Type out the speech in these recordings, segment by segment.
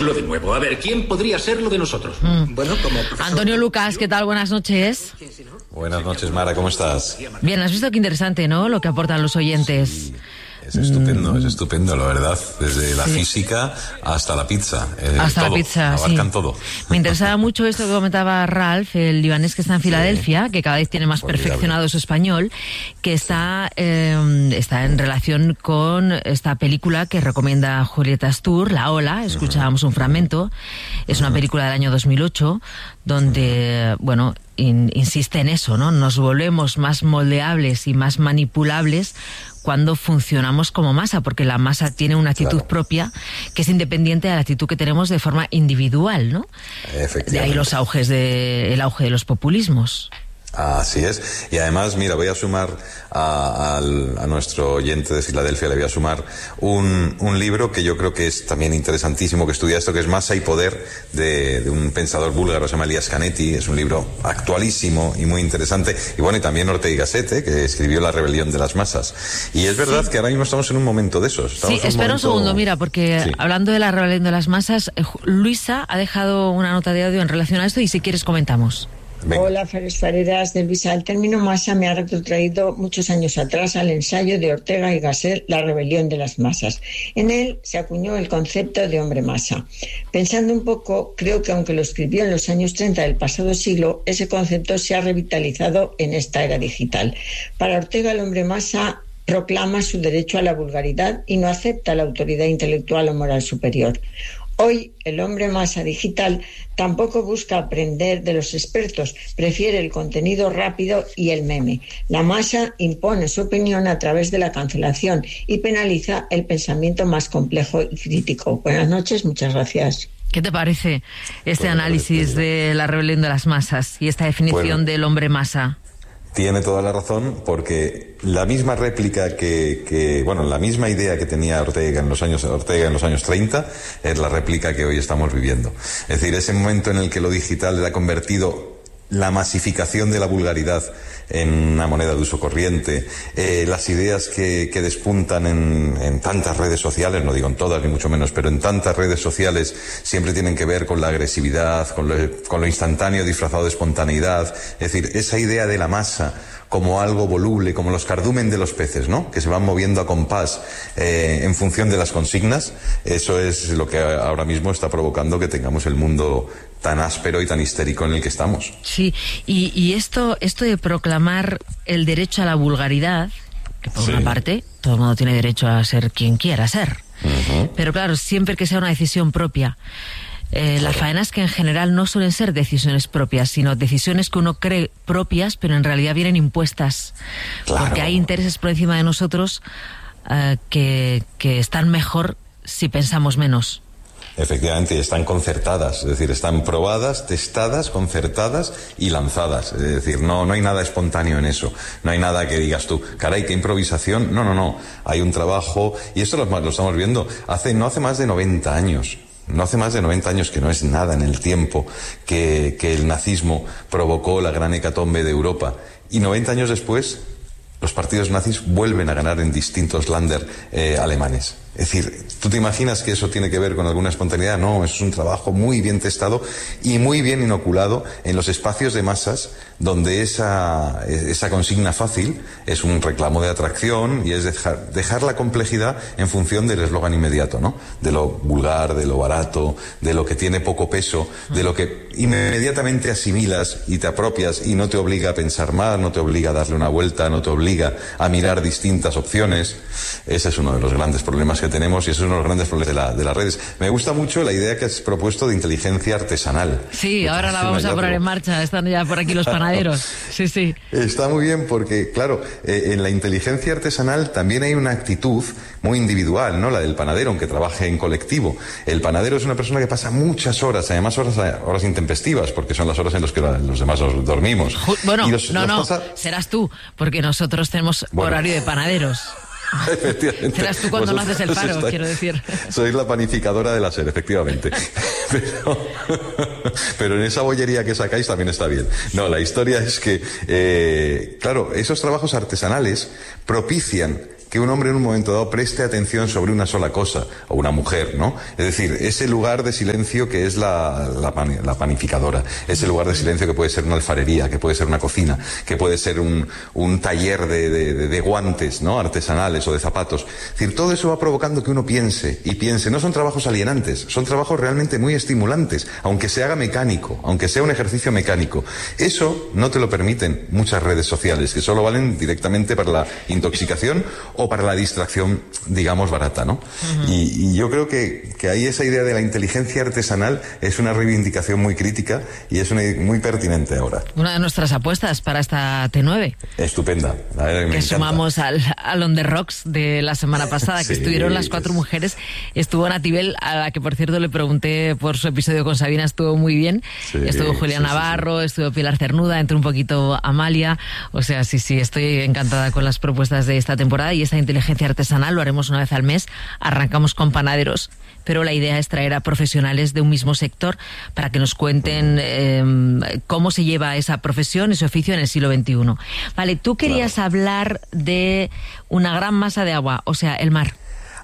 Ponlo de nuevo. A ver, ¿quién podría serlo de nosotros? Bueno, como profesor... Antonio Lucas, ¿qué tal? Buenas noches. Buenas noches, Mara, ¿cómo estás? Bien, has visto qué interesante, ¿no? Lo que aportan los oyentes. Sí. Es estupendo, la verdad. Desde la física hasta la pizza. Hasta todo, la pizza, abarcan sí. todo. Me interesaba mucho esto que comentaba Ralph, el libanés que está en Filadelfia, que cada vez tiene más perfeccionado su español, que está en relación con esta película que recomienda Julieta Astur, La Ola. Escuchábamos un fragmento. Es una película del año 2008, donde, bueno, insiste en eso, ¿no? Nos volvemos más moldeables y más manipulables cuando funcionamos como masa, porque la masa tiene una actitud propia que es independiente de la actitud que tenemos de forma individual, ¿no? De ahí el auge de los populismos. Así es. Y además, mira, voy a sumar a nuestro oyente de Filadelfia, le voy a sumar un libro que yo creo que es también interesantísimo, que estudia esto, que es Masa y Poder, de un pensador búlgaro, se llama Elias Canetti. Es un libro actualísimo y muy interesante. Y bueno, y también Ortega y Gasset, que escribió La rebelión de las masas. Y es verdad que ahora mismo estamos en un momento de esos. Sí, espera un segundo, mira, porque hablando de La rebelión de las masas, Luisa ha dejado una nota de audio en relación a esto y si quieres comentamos. Venga. Hola, Fareras de Luisa. El término masa me ha retrotraído muchos años atrás al ensayo de Ortega y Gasset, La rebelión de las masas. En él se acuñó el concepto de hombre masa. Pensando un poco, creo que aunque lo escribió en los años 30 del pasado siglo, ese concepto se ha revitalizado en esta era digital. Para Ortega, el hombre masa proclama su derecho a la vulgaridad y no acepta la autoridad intelectual o moral superior. Hoy, el hombre masa digital tampoco busca aprender de los expertos, prefiere el contenido rápido y el meme. La masa impone su opinión a través de la cancelación y penaliza el pensamiento más complejo y crítico. Buenas noches, muchas gracias. ¿Qué te parece este análisis de La rebelión de las masas y esta definición del hombre masa? Tiene toda la razón, porque la misma réplica la misma idea que tenía Ortega en los años 30 es la réplica que hoy estamos viviendo. Es decir, ese momento en el que lo digital ha convertido la masificación de la vulgaridad en una moneda de uso corriente, las ideas que despuntan en tantas redes sociales, no digo en todas ni mucho menos, pero en tantas redes sociales siempre tienen que ver con la agresividad, con lo instantáneo disfrazado de espontaneidad. Es decir, esa idea de la masa como algo voluble, como los cardumen de los peces, ¿no? Que se van moviendo a compás en función de las consignas. Eso es lo que ahora mismo está provocando que tengamos el mundo tan áspero y tan histérico en el que estamos. Sí, y esto de proclamar el derecho a la vulgaridad, que por una parte todo el mundo tiene derecho a ser quien quiera ser, pero claro, siempre que sea una decisión propia. La faena es que en general no suelen ser decisiones propias, sino decisiones que uno cree propias, pero en realidad vienen impuestas. Claro. Porque hay intereses por encima de nosotros que están mejor si pensamos menos. Efectivamente, están concertadas, es decir, están probadas, testadas, concertadas y lanzadas. Es decir, no hay nada espontáneo en eso. No hay nada que digas tú, caray, qué improvisación. No. Hay un trabajo, y esto lo estamos viendo no hace más de 90 años. No hace más de 90 años, que no es nada en el tiempo, que el nazismo provocó la gran hecatombe de Europa. Y 90 años después, los partidos nazis vuelven a ganar en distintos Länder alemanes. Es decir, ¿tú te imaginas que eso tiene que ver con alguna espontaneidad? No, eso es un trabajo muy bien testado y muy bien inoculado en los espacios de masas donde esa consigna fácil es un reclamo de atracción y es dejar la complejidad en función del eslogan inmediato, ¿no? De lo vulgar, de lo barato, de lo que tiene poco peso, de lo que inmediatamente asimilas y te apropias y no te obliga a pensar más, no te obliga a darle una vuelta, no te obliga a mirar distintas opciones. Ese es uno de los grandes problemas que tenemos y ese es uno de los grandes problemas de las redes. Me gusta mucho la idea que has propuesto de inteligencia artesanal. Sí, ahora la vamos a poner en marcha. Están ya por aquí los panaderos. Sí. Está muy bien porque, claro, en la inteligencia artesanal también hay una actitud muy individual, ¿no? La del panadero, aunque trabaje en colectivo. El panadero es una persona que pasa muchas horas, además horas intempestivas, porque son las horas en las que los demás dormimos. Bueno, serás tú, porque nosotros tenemos horario de panaderos. Efectivamente. Serás tú cuando no haces el paro, quiero decir. Sois la panificadora de la SER, efectivamente. Pero en esa bollería que sacáis también está bien. No, la historia es que, claro, esos trabajos artesanales propician que un hombre en un momento dado preste atención sobre una sola cosa, o una mujer, ¿no? Es decir, ese lugar de silencio que es la panificadora, ese lugar de silencio que puede ser una alfarería, que puede ser una cocina, que puede ser un taller de guantes, ¿no? Artesanales o de zapatos. Es decir, todo eso va provocando que uno piense y piense. No son trabajos alienantes, son trabajos realmente muy estimulantes, aunque se haga mecánico, aunque sea un ejercicio mecánico. Eso no te lo permiten muchas redes sociales, que solo valen directamente para la intoxicación o para la distracción, digamos, barata, ¿no? Y yo creo que ahí esa idea de la inteligencia artesanal es una reivindicación muy crítica y es muy pertinente ahora. Una de nuestras apuestas para esta T9. Estupenda. La verdad que me sumamos al On The Rocks de la semana pasada, que estuvieron las 4 mujeres. Estuvo Natibel, a la que por cierto le pregunté por su episodio con Sabina, estuvo muy bien. Estuvo Julián Navarro, estuvo Pilar Cernuda, entró un poquito Amalia. O sea, sí, estoy encantada con las propuestas de esta temporada, y esta inteligencia artesanal lo haremos una vez al mes. Arrancamos con panaderos, pero la idea es traer a profesionales de un mismo sector para que nos cuenten cómo se lleva esa profesión, ese oficio en el siglo XXI. Vale, tú querías hablar de una gran masa de agua, o sea, el mar.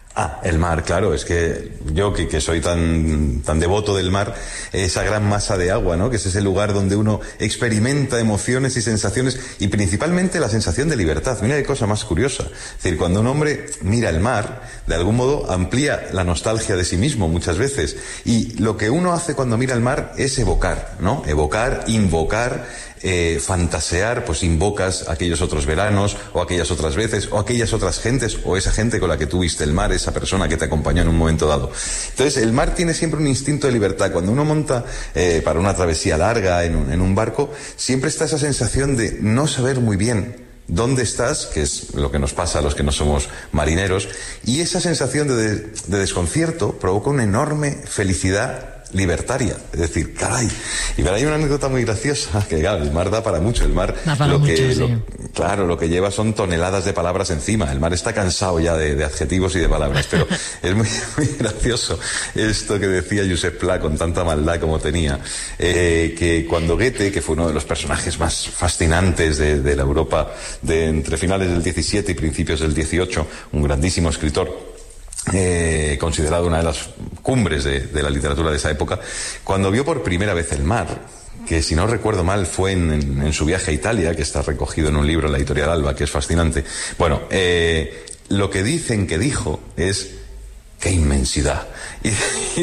El mar, claro, es que yo que soy tan devoto del mar, esa gran masa de agua, ¿no? Que es ese lugar donde uno experimenta emociones y sensaciones, y principalmente la sensación de libertad. Mira qué cosa más curiosa. Es decir, cuando un hombre mira el mar, de algún modo amplía la nostalgia de sí mismo muchas veces. Y lo que uno hace cuando mira el mar es evocar, ¿no? Evocar, invocar, fantasear, pues invocas aquellos otros veranos, o aquellas otras veces, o aquellas otras gentes, o esa gente con la que tú viste el mar, esa persona que te acompañó en un momento dado. Entonces, el mar tiene siempre un instinto de libertad. Cuando uno monta para una travesía larga en un barco, siempre está esa sensación de no saber muy bien dónde estás, que es lo que nos pasa a los que no somos marineros, y esa sensación de desconcierto provoca una enorme felicidad libertaria. Es decir, caray. Y hay una anécdota muy graciosa, que claro, el mar da para mucho. El mar, lo que lleva son toneladas de palabras encima. El mar está cansado ya de adjetivos y de palabras, pero es muy gracioso esto que decía Josep Pla con tanta maldad como tenía, que cuando Goethe, que fue uno de los personajes más fascinantes de la Europa de entre finales del 17 y principios del 18, un grandísimo escritor, considerado una de las cumbres de la literatura de esa época, cuando vio por primera vez el mar, que si no recuerdo mal fue en su viaje a Italia, que está recogido en un libro en la editorial Alba, que es fascinante. Bueno, lo que dicen que dijo es: ¡qué inmensidad! Y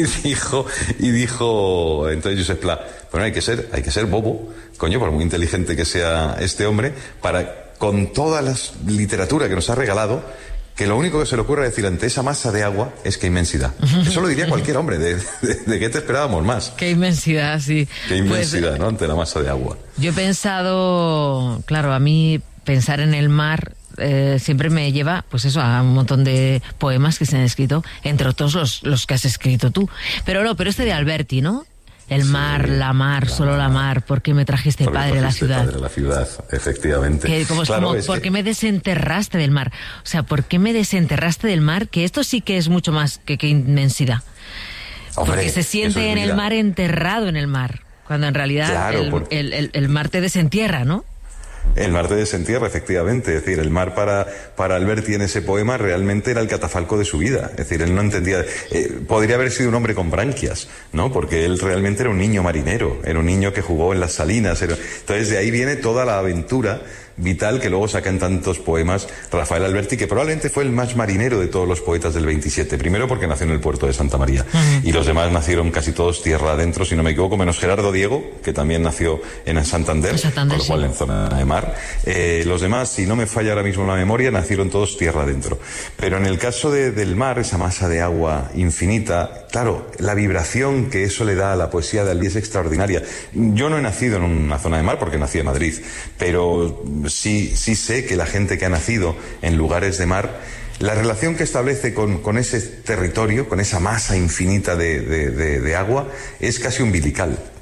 dijo entonces Josep Pla, bueno, hay que ser bobo, coño, por muy inteligente que sea este hombre, para, con toda la literatura que nos ha regalado, que lo único que se le ocurre decir ante esa masa de agua es: qué inmensidad. Eso lo diría cualquier hombre. ¿De qué te esperábamos más? Qué inmensidad, sí. Qué inmensidad, pues, ¿no? Ante la masa de agua. Yo he pensado, claro, a mí pensar en el mar siempre me lleva, pues eso, a un montón de poemas que se han escrito, entre otros los que has escrito tú. Pero este de Alberti, ¿no? El mar, la mar, solo la mar. ¿Por qué me trajiste, padre, la ciudad? Padre, la ciudad, efectivamente. ¿Por qué me desenterraste del mar? O sea, ¿por qué me desenterraste del mar? Que esto sí que es mucho más que inmensidad. Hombre, porque se siente en el mar, enterrado en el mar. Cuando en realidad el mar te desentierra, ¿no? El mar te desentierra, efectivamente. Es decir, el mar para Alberti en ese poema realmente era el catafalco de su vida. Es decir, él no entendía. Podría haber sido un hombre con branquias, ¿no? Porque él realmente era un niño marinero, era un niño que jugó en las salinas. Entonces, de ahí viene toda la aventura vital que luego saca en tantos poemas Rafael Alberti, que probablemente fue el más marinero de todos los poetas del 27. Primero porque nació en el puerto de Santa María, y los demás nacieron casi todos tierra adentro, si no me equivoco, menos Gerardo Diego, que también nació en Santander, con lo cual en zona de mar. Los demás, si no me falla ahora mismo la memoria, nacieron todos tierra adentro. Pero en el caso del mar, esa masa de agua infinita, claro, la vibración que eso le da a la poesía de Alberti es extraordinaria. Yo no he nacido en una zona de mar porque nací en Madrid, pero sí sé que la gente que ha nacido en lugares de mar, la relación que establece con ese territorio, con esa masa infinita de agua, es casi umbilical.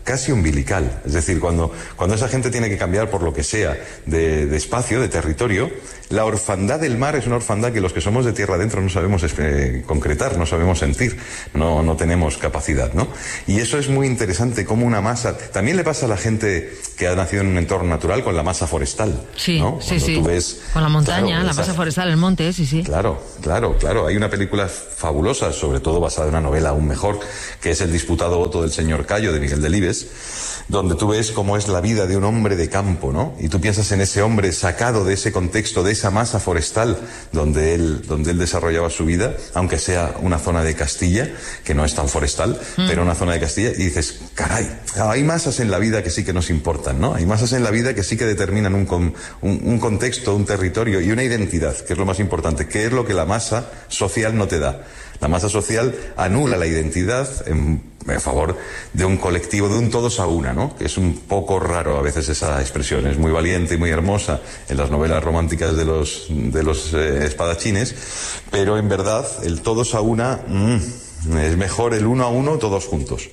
casi umbilical. Es decir, cuando esa gente tiene que cambiar por lo que sea de espacio, de territorio, la orfandad del mar es una orfandad que los que somos de tierra adentro no sabemos concretar, no sabemos sentir, no tenemos capacidad, ¿no? Y eso es muy interesante, como una masa... También le pasa a la gente que ha nacido en un entorno natural con la masa forestal, sí, ¿no? Sí, Cuando sí. tú ves, con la montaña, la masa forestal, el monte, sí, sí. Claro. Hay una película fabulosa, sobre todo basada en una novela aún mejor, que es El disputado voto del señor Cayo, de Miguel Delibes, donde tú ves cómo es la vida de un hombre de campo, ¿no? Y tú piensas en ese hombre sacado de ese contexto, de esa masa forestal donde él desarrollaba su vida, aunque sea una zona de Castilla, que no es tan forestal, pero una zona de Castilla, y dices, caray, hay masas en la vida que sí que nos importan, ¿no? Hay masas en la vida que sí que determinan un contexto, un territorio y una identidad, que es lo más importante, que es lo que la masa social no te da. La masa social anula la identidad en favor de un colectivo, de un todos a una, ¿no? Que es un poco raro a veces esa expresión. Es muy valiente y muy hermosa en las novelas románticas de los espadachines, pero en verdad el todos a una es mejor el uno a uno todos juntos,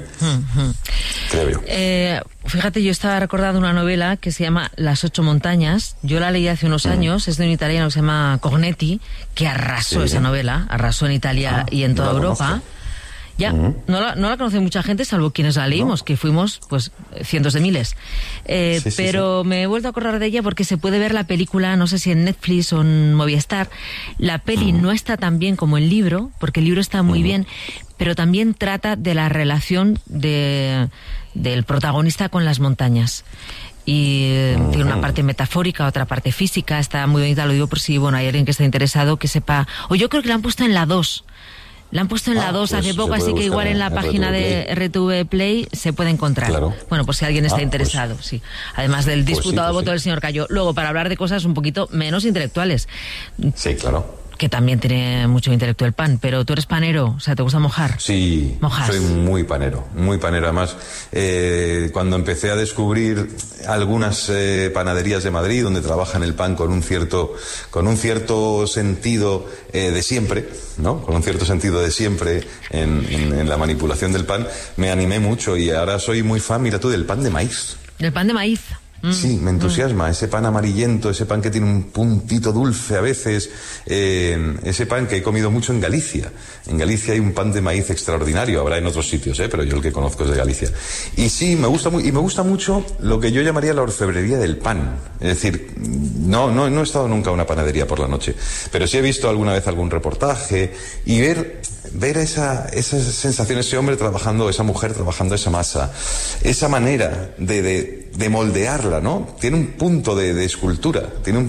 creo yo. Fíjate, yo estaba recordando una novela que se llama Las 8 montañas. Yo la leí hace unos años, es de un italiano que se llama Cognetti, que arrasó esa novela, arrasó en Italia y en toda Europa. Conozco. Ya, no la conoce mucha gente, salvo quienes la leímos, que fuimos, pues, cientos de miles. Pero me he vuelto a acordar de ella porque se puede ver la película, no sé si en Netflix o en Movistar. La peli no está tan bien como el libro, porque el libro está muy bien, pero también trata de la relación del protagonista con las montañas. Y tiene una parte metafórica, otra parte física, está muy bonita, lo digo por si, hay alguien que está interesado que sepa. O yo creo que la han puesto en la 2. La han puesto en la 2 hace poco, así que igual en la página de RTV Play se puede encontrar. Claro. Bueno, por si alguien está interesado, sí. Además del disputado voto del señor Cayo. Luego, para hablar de cosas un poquito menos intelectuales. Sí, claro. Que también tiene mucho intelecto el pan, pero tú eres panero, o sea, ¿te gusta mojar? Sí, ¿Mojas? Soy muy panero. Además, cuando empecé a descubrir algunas panaderías de Madrid donde trabajan el pan con un cierto sentido de siempre, ¿no? Con un cierto sentido de siempre en la manipulación del pan, me animé mucho y ahora soy muy fan, mira tú, del pan de maíz. ¿Del pan de maíz? Sí, me entusiasma ese pan amarillento, ese pan que tiene un puntito dulce a veces, ese pan que he comido mucho en Galicia. En Galicia hay un pan de maíz extraordinario, habrá en otros sitios, pero yo el que conozco es de Galicia. Y sí, me gusta mucho lo que yo llamaría la orfebrería del pan. Es decir, no he estado nunca en una panadería por la noche, pero sí he visto alguna vez algún reportaje y ver esa sensación, ese hombre trabajando, esa mujer trabajando esa masa, esa manera de moldearla, ¿no? Tiene un punto de escultura,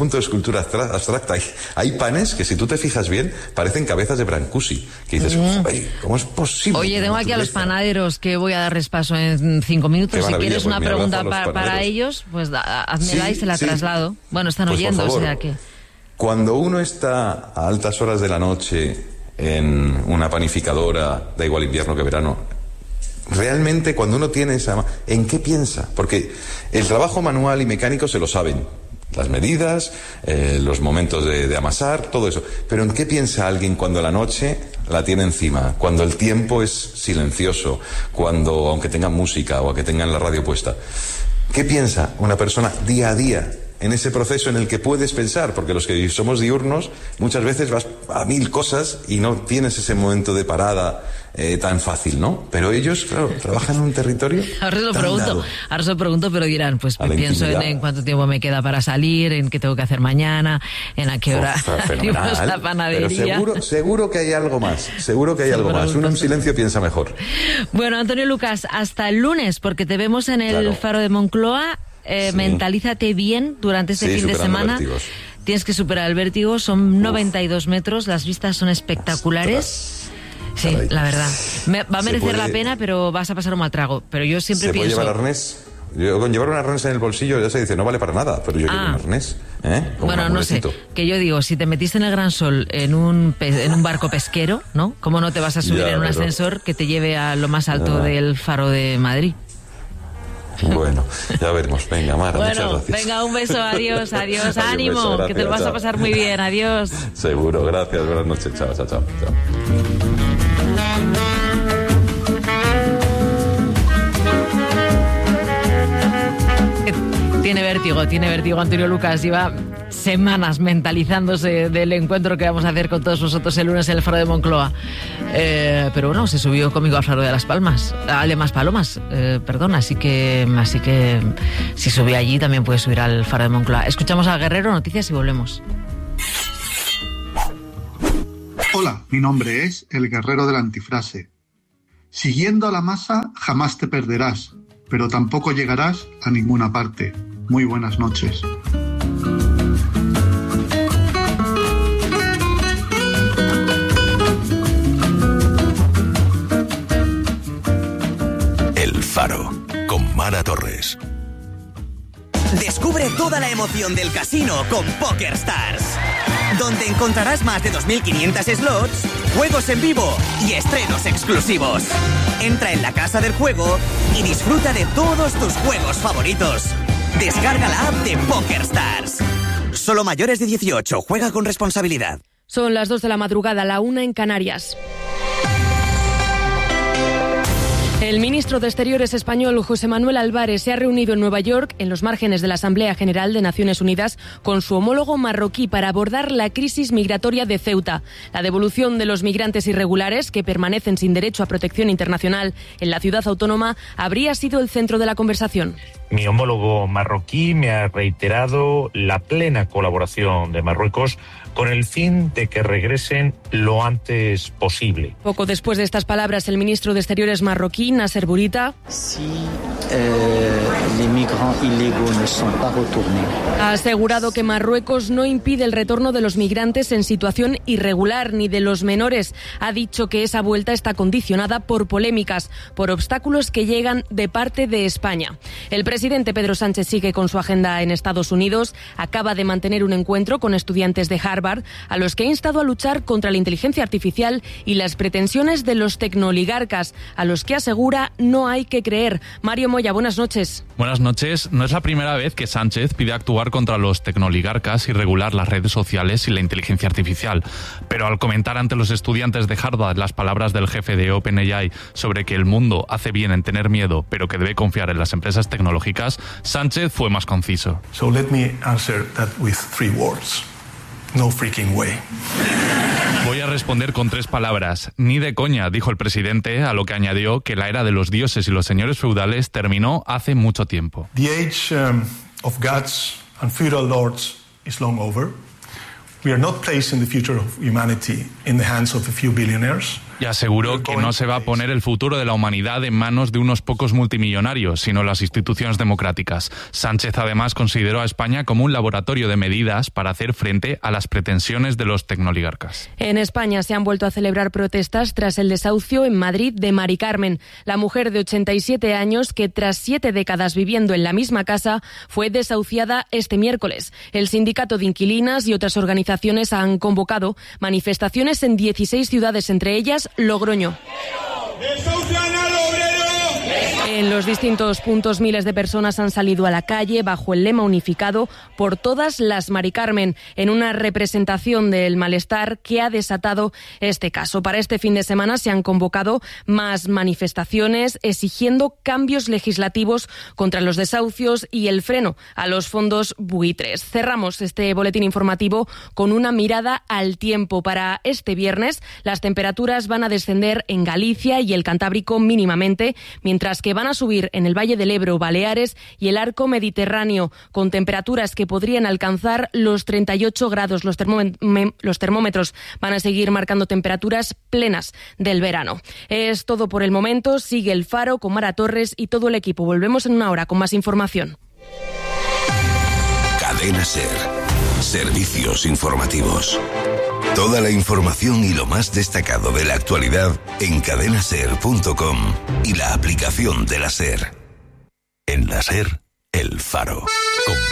abstracta. Hay panes que si tú te fijas bien parecen cabezas de Brancusi, que dices, ¿cómo es posible? Oye, tengo aquí a los panaderos que voy a darles paso en 5 minutos. Si quieres una pregunta para ellos, pues házmela y se la traslado. Bueno, están pues oyendo, favor, o sea que... Cuando uno está a altas horas de la noche en una panificadora, da igual invierno que verano, realmente cuando uno tiene ¿en qué piensa? Porque el trabajo manual y mecánico se lo saben, las medidas, los momentos de amasar, todo eso, pero ¿en qué piensa alguien cuando la noche la tiene encima, cuando el tiempo es silencioso, cuando, aunque tengan música o aunque tengan la radio puesta? ¿Qué piensa una persona día a día en ese proceso en el que puedes pensar? Porque los que somos diurnos muchas veces vas a 1000 cosas y no tienes ese momento de parada tan fácil, ¿no? Pero ellos, claro, trabajan en un territorio. Ahora se lo pregunto, pero dirán, pues pienso en cuánto tiempo me queda para salir, en qué tengo que hacer mañana, en a qué hora abrimos la panadería. Pero seguro que hay algo más, Uno en silencio piensa mejor. Bueno, Antonio Lucas, hasta el lunes, porque te vemos en el Faro de Moncloa. Mentalízate bien durante este fin de semana. Vértigos. Tienes que superar el vértigo, son 92 metros, las vistas son espectaculares. Sí, caray. La verdad. Va a merecer la pena, pero vas a pasar un mal trago. Pero yo siempre pienso... ¿Se puede llevar arnés? Yo con llevar un arnés en el bolsillo ya se dice, no vale para nada, pero yo llevo un arnés. Bueno, no sé, que yo digo, si te metiste en el Gran Sol en un barco pesquero, ¿no? ¿Cómo no te vas a subir en un ascensor que te lleve a lo más alto del Faro de Madrid? Bueno, ya veremos. Venga, Mara, muchas gracias. Venga, un beso, adiós, ánimo, beso, gracias, que te lo vas a pasar muy bien, adiós. Seguro, gracias, buenas noches, chao. tiene vértigo Antonio Lucas, lleva semanas mentalizándose del encuentro que vamos a hacer con todos vosotros el lunes en el Faro de Moncloa. Pero bueno, se subió conmigo al Faro de las Palmas, de Maspalomas, perdón, así que si sube allí también puede subir al Faro de Moncloa. Escuchamos a Guerrero, noticias y volvemos. Hola, mi nombre es el Guerrero de la Antifrase. Siguiendo a la masa jamás te perderás, pero tampoco llegarás a ninguna parte. Muy buenas noches. El Faro, con Mara Torres. Descubre toda la emoción del casino con PokerStars, donde encontrarás más de 2.500 slots, juegos en vivo y estrenos exclusivos. Entra en la casa del juego y disfruta de todos tus juegos favoritos. Descarga la app de PokerStars. Solo mayores de 18, juega con responsabilidad. Son las 2 de la madrugada, la 1 en Canarias. El ministro de Exteriores español, José Manuel Álvarez, se ha reunido en Nueva York, en los márgenes de la Asamblea General de Naciones Unidas, con su homólogo marroquí para abordar la crisis migratoria de Ceuta. La devolución de los migrantes irregulares que permanecen sin derecho a protección internacional en la ciudad autónoma habría sido el centro de la conversación. Mi homólogo marroquí me ha reiterado la plena colaboración de Marruecos con el fin de que regresen lo antes posible. Poco después de estas palabras, el ministro de Exteriores marroquí, Nasser Bourita, ha asegurado que Marruecos no impide el retorno de los migrantes en situación irregular ni de los menores. Ha dicho que esa vuelta está condicionada por polémicas, por obstáculos que llegan de parte de España. El presidente Pedro Sánchez sigue con su agenda en Estados Unidos. Acaba de mantener un encuentro con estudiantes de Harvard, a los que ha instado a luchar contra la inteligencia artificial y las pretensiones de los tecnooligarcas, a los que asegura no hay que creer. Mario Moya, buenas noches. Buenas noches. No es la primera vez que Sánchez pide actuar contra los tecnooligarcas y regular las redes sociales y la inteligencia artificial. Pero al comentar ante los estudiantes de Harvard las palabras del jefe de OpenAI sobre que el mundo hace bien en tener miedo, pero que debe confiar en las empresas tecnológicas, Sánchez fue más conciso. So let me answer that with 3 words. No freaking way. Voy a responder con 3 palabras. Ni de coña, dijo el presidente, a lo que añadió que la era de los dioses y los señores feudales terminó hace mucho tiempo. The age of gods and feudal lords is long over. We are not placing the future of humanity in the hands of a few billionaires. Y aseguró que no se va a poner el futuro de la humanidad en manos de unos pocos multimillonarios, sino las instituciones democráticas. Sánchez además consideró a España como un laboratorio de medidas para hacer frente a las pretensiones de los tecnooligarcas. En España se han vuelto a celebrar protestas tras el desahucio en Madrid de Mari Carmen, la mujer de 87 años que tras 7 décadas viviendo en la misma casa fue desahuciada este miércoles. El sindicato de inquilinas y otras organizaciones han convocado manifestaciones en 16 ciudades, entre ellas Logroño. En los distintos puntos miles de personas han salido a la calle bajo el lema unificado por todas las Mari Carmen, en una representación del malestar que ha desatado este caso. Para este fin de semana se han convocado más manifestaciones exigiendo cambios legislativos contra los desahucios y el freno a los fondos buitres. Cerramos este boletín informativo con una mirada al tiempo. Para este viernes las temperaturas van a descender en Galicia y el Cantábrico mínimamente, mientras que van a subir en el Valle del Ebro, Baleares y el Arco Mediterráneo, con temperaturas que podrían alcanzar los 38 grados. Los termómetros van a seguir marcando temperaturas plenas del verano. Es todo por el momento. Sigue el Faro con Mara Torres y todo el equipo. Volvemos en una hora con más información. Cadena SER. Servicios informativos. Toda la información y lo más destacado de la actualidad en cadenaser.com y la aplicación de la SER. En la SER, El Faro. Con